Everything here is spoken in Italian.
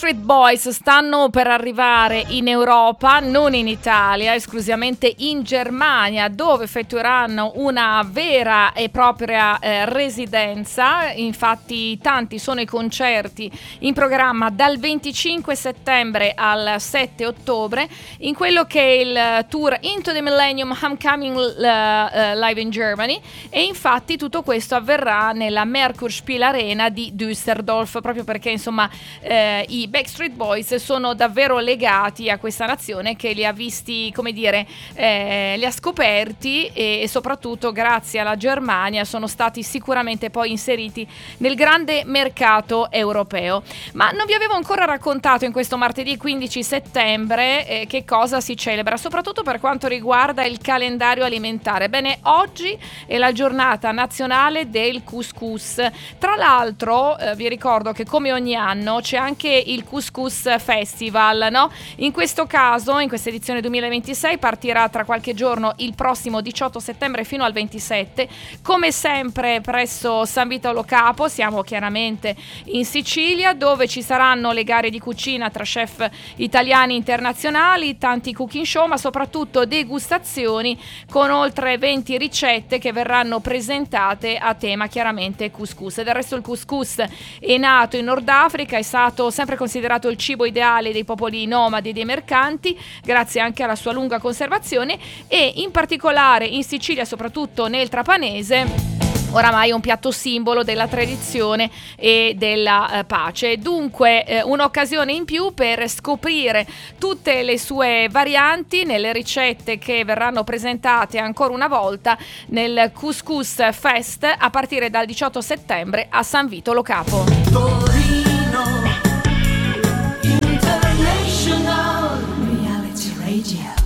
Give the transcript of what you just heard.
Backstreet Boys stanno per arrivare in Europa, non in Italia, esclusivamente in Germania, dove effettueranno una vera e propria residenza. Infatti tanti sono i concerti in programma dal 25 settembre al 7 ottobre in quello che è il tour Into the Millennium Homecoming Live in Germany, e infatti tutto questo avverrà nella Merkurspiel Arena di Düsseldorf, proprio perché insomma i Backstreet Boys sono davvero legati a questa nazione che li ha visti, come dire, li ha scoperti, e soprattutto grazie alla Germania sono stati sicuramente poi inseriti nel grande mercato europeo. Ma non vi avevo ancora raccontato in questo martedì 15 settembre che cosa si celebra, soprattutto per quanto riguarda il calendario alimentare. Bene, oggi è la giornata nazionale del couscous. Tra l'altro vi ricordo che come ogni anno c'è anche il Couscous Festival, no? In questo caso, in questa edizione 2026, partirà tra qualche giorno, il prossimo 18 settembre fino al 27, come sempre presso San Vitolo Capo. Siamo chiaramente in Sicilia, dove ci saranno le gare di cucina tra chef italiani e internazionali, tanti cooking show, ma soprattutto degustazioni con oltre 20 ricette che verranno presentate a tema chiaramente couscous. E del resto il couscous è nato in Nord Africa, è stato sempre considerato il cibo ideale dei popoli nomadi e dei mercanti, grazie anche alla sua lunga conservazione, e in particolare in Sicilia, soprattutto nel Trapanese, oramai è un piatto simbolo della tradizione e della pace. Dunque un'occasione in più per scoprire tutte le sue varianti nelle ricette che verranno presentate ancora una volta nel Couscous Fest a partire dal 18 settembre a San Vitolo Capo. Torino International Reality Radio.